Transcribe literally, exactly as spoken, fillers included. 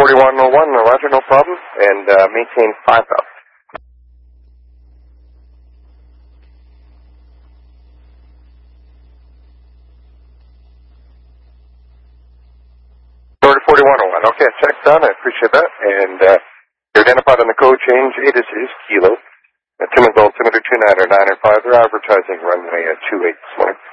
forty-one oh one, Roger, no problem, and uh, maintain five thousand. forty-one oh one, okay, check's done, I appreciate that, and uh, you're identified on the code change, A to C is Kilo. Uh, Timmins altimeter two nine nine five, they're advertising runway at two eight this morning.